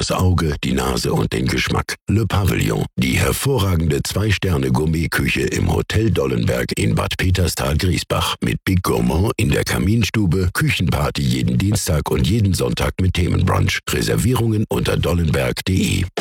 das Auge, die Nase und den Geschmack. Le Pavillon, die hervorragende 2-Sterne-Gourmet-Küche im Hotel Dollenberg in Bad Peterstal-Griesbach. Mit Big Gourmand in der Kaminstube, Küchenparty jeden Dienstag und jeden Sonntag mit Themenbrunch. Reservierungen unter dollenberg.de.